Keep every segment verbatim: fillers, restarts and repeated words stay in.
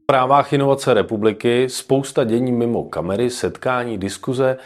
Zprávách Inovace republiky, spousta dění mimo kamery, setkání, diskuze,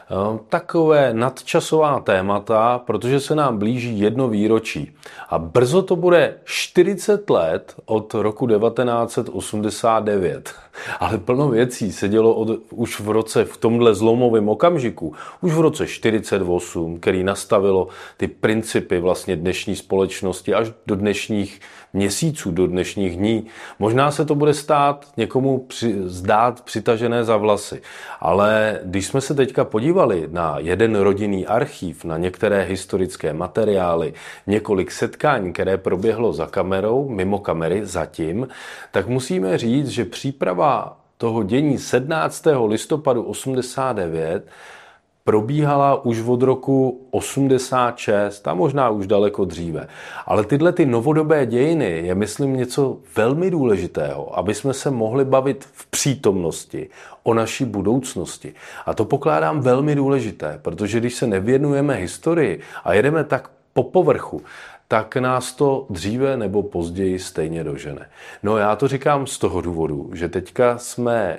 takové nadčasová témata, protože se nám blíží jedno výročí. A brzo to bude čtyřicet let od roku devatenáct set osmdesát devět. Ale plno věcí se dělo od, už v roce, v tomhle zlomovém okamžiku, už v roce čtyřicet osm, který nastavilo ty principy vlastně dnešní společnosti až do dnešních měsíců, do dnešních dní. Možná se to bude stát někomu při, zdát přitažené za vlasy. Ale když jsme se teďka podívali na jeden rodinný archív, na některé historické materiály, několik setkání, které proběhlo za kamerou, mimo kamery zatím, tak musíme říct, že příprava toho dění sedmnáctého listopadu osmdesát devět probíhala už od roku osmdesát šest a možná už daleko dříve. Ale tyhle ty novodobé dějiny je, myslím, něco velmi důležitého, aby jsme se mohli bavit v přítomnosti o naší budoucnosti. A to pokládám velmi důležité, protože když se nevěnujeme historii a jedeme tak po povrchu, tak nás to dříve nebo později stejně dožene. No já to říkám z toho důvodu, že teďka jsme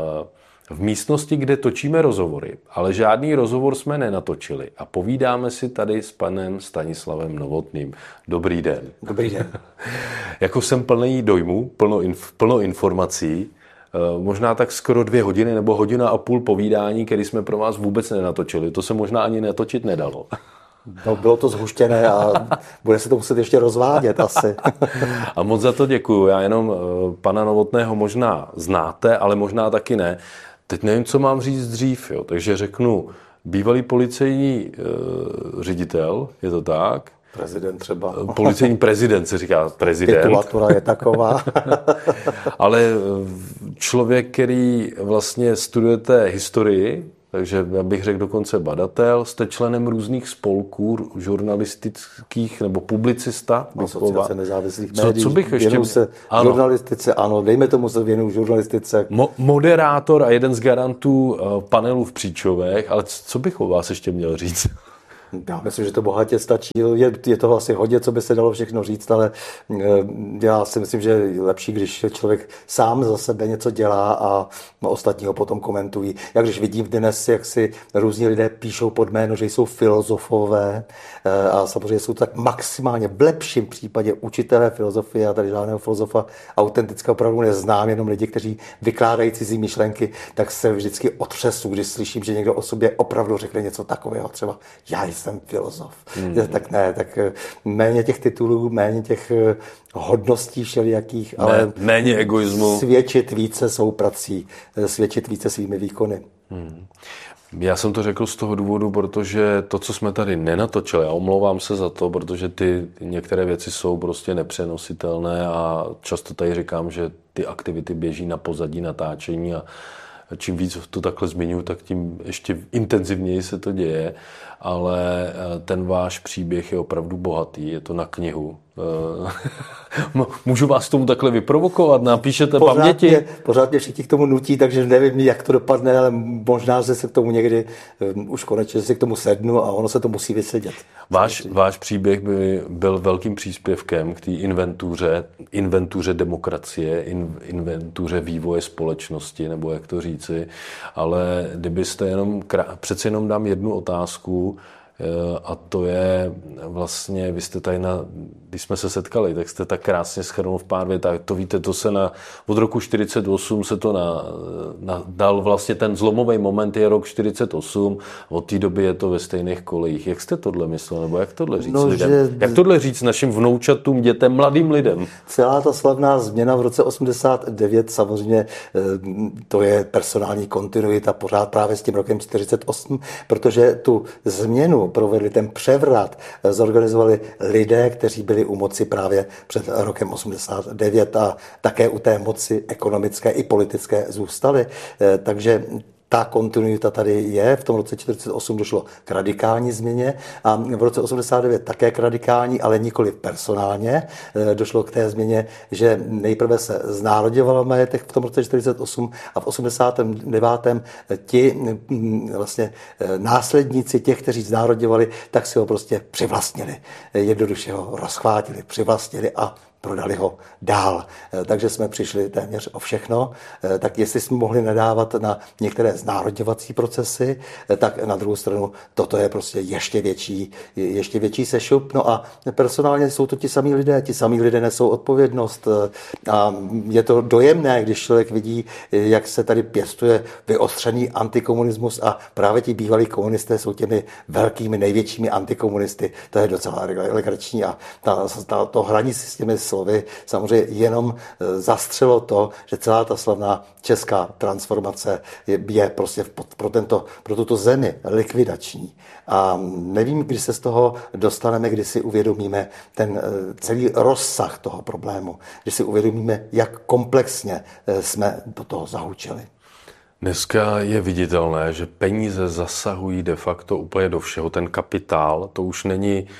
v místnosti, kde točíme rozhovory, ale žádný rozhovor jsme nenatočili a povídáme si tady s panem Stanislavem Novotným. Dobrý den. Dobrý den. Jako jsem plný dojmů, plno, inf, plno informací, možná tak skoro dvě hodiny nebo hodina a půl povídání, který jsme pro vás vůbec nenatočili. To se možná ani natočit nedalo. No, bylo to zhuštěné a bude se to muset ještě rozvádět asi. A moc za to děkuju. Já jenom pana Novotného možná znáte, ale možná taky ne. Teď nevím, co mám říct dřív, jo. Takže řeknu bývalý policejní uh, ředitel, je to tak? Prezident třeba. Policejní prezident se říká prezident. Titulatura je taková. Ale člověk, který vlastně studujete historii, takže já bych řekl dokonce badatel, jste členem různých spolků žurnalistických nebo publicista. Asociace nezávislých médií. Co, co bych ještě... Věnuju se ano. žurnalistice, ano, dejme tomu se věnuju žurnalistice. Mo- moderátor a jeden z garantů panelu v Příčovech, ale co bych o vás ještě měl říct? Já myslím, že to bohatě stačí. Je, je toho asi hodně, co by se dalo všechno říct, ale já si myslím, že je lepší, když člověk sám za sebe něco dělá a ostatní ho potom komentují. Já když vidím dnes, jak si různí lidé píšou pod jméno, že jsou filozofové a samozřejmě jsou tak maximálně v lepším případě učitelé filozofie, a tady žádného filozofa autentického opravdu neznám, jenom lidi, kteří vykládají cizí myšlenky, tak se vždycky otřesu, když slyším, že někdo o sobě opravdu řekne něco takového, třeba já jsem filozof. Hmm. Tak ne, tak méně těch titulů, méně těch hodností všelijakých, Mé, ale méně egoismu. Svědčit více svou prací, svědčit více svými výkony. Hmm. Já jsem to řekl z toho důvodu, protože to, co jsme tady nenatočili, a omlouvám se za to, protože ty některé věci jsou prostě nepřenositelné a často tady říkám, že ty aktivity běží na pozadí natáčení a čím víc to takhle zmiňuji, tak tím ještě intenzivněji se to děje, ale ten váš příběh je opravdu bohatý, je to na knihu. Můžu vás tomu takhle vyprovokovat? Napíšete pořád paměti? Mě, pořád mě všichni k tomu nutí, takže nevím, jak to dopadne, ale možná, že se k tomu někdy um, už konečně si k tomu sednu a ono se to musí vysedět. Váš, váš příběh by byl velkým příspěvkem k té inventuře, inventuře demokracie, in, inventuře vývoje společnosti, nebo jak to říci, ale kdybyste jenom, přece jenom dám jednu otázku, a to je vlastně, vy jste tady, na, když jsme se setkali, tak jste tak krásně shrnul v pár větách, to víte, to se na, od roku čtyřicet osm se to na, na, dal vlastně ten zlomový moment je rok čtyřicet osm, od té doby je to ve stejných kolejích. Jak jste tohle myslel, nebo jak tohle říct no, lidem? Že... Jak tohle říct našim vnoučatům, dětem, mladým lidem? Celá ta slavná změna v roce osmdesát devět, samozřejmě to je personální kontinuita pořád právě s tím rokem čtyřicet osm, protože tu změnu provedli, ten převrat zorganizovali lidé, kteří byli u moci právě před rokem osmdesát devět a také u té moci ekonomické i politické zůstali. Takže ta kontinuita tady je. V tom roce čtyřicet osm došlo k radikální změně a v roce osmdesát devět také k radikální, ale nikoli personálně. Došlo k té změně, že nejprve se znárodňoval majetek v tom roce čtyřicet osm a v osmdesátém devátém ti vlastně následníci těch, kteří znárodňovali, tak si ho prostě přivlastnili. Jednoduše ho rozchvátili, přivlastnili a prodali ho dál. Takže jsme přišli téměř o všechno. Tak jestli jsme mohli nadávat na některé znárodňovací procesy, tak na druhou stranu toto je prostě ještě větší, ještě větší sešup. No a personálně jsou to ti samí lidé, ti samí lidé nesou odpovědnost a je to dojemné, když člověk vidí, jak se tady pěstuje vyostřený antikomunismus a právě ti bývalí komunisté jsou těmi velkými, největšími antikomunisty. To je docela legrační a ta, ta, to hraní si s těmi slovy samozřejmě jenom zastřelo to, že celá ta slavná česká transformace je, je prostě pro, tento, pro tuto zemi likvidační. A nevím, kdy se z toho dostaneme, kdy si uvědomíme ten celý rozsah toho problému, kdy si uvědomíme, jak komplexně jsme do toho zahučili. Dneska je viditelné, že peníze zasahují de facto úplně do všeho. Ten kapitál, to už není e,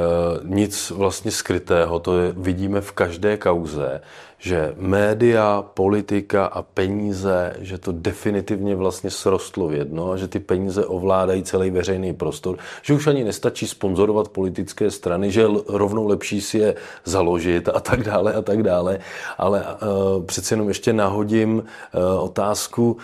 nic vlastně skrytého, to je, vidíme v každé kauze, že média, politika a peníze, že to definitivně vlastně srostlo v jedno a že ty peníze ovládají celý veřejný prostor, že už ani nestačí sponzorovat politické strany, že je rovnou lepší si je založit a tak dále a tak dále. Ale e, přece jenom ještě nahodím e, otázku,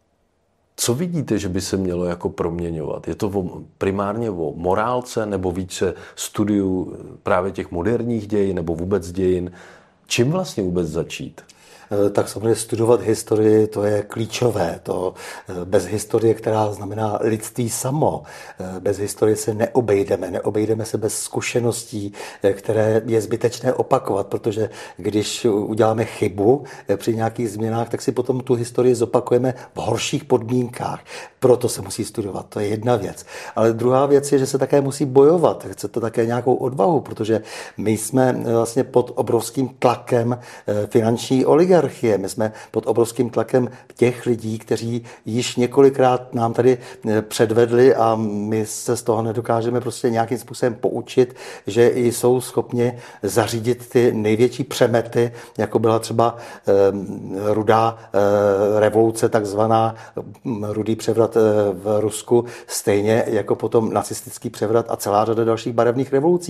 co vidíte, že by se mělo jako proměňovat? Je to o, primárně o morálce nebo více studiu právě těch moderních dějin nebo vůbec dějin? Čím vlastně vůbec začít? Tak samozřejmě studovat historii, to je klíčové. To bez historie, která znamená lidství samo. Bez historie se neobejdeme. Neobejdeme se bez zkušeností, které je zbytečné opakovat, protože když uděláme chybu při nějakých změnách, tak si potom tu historii zopakujeme v horších podmínkách. Proto se musí studovat. To je jedna věc. Ale druhá věc je, že se také musí bojovat. Chce to také nějakou odvahu, protože my jsme vlastně pod obrovským tlakem finanční oligarchie. My jsme pod obrovským tlakem těch lidí, kteří již několikrát nám tady předvedli a my se z toho nedokážeme prostě nějakým způsobem poučit, že i jsou schopni zařídit ty největší přemety, jako byla třeba eh, rudá eh, revoluce, takzvaná rudý převrat eh, v Rusku, stejně jako potom nacistický převrat a celá řada dalších barevných revolucí.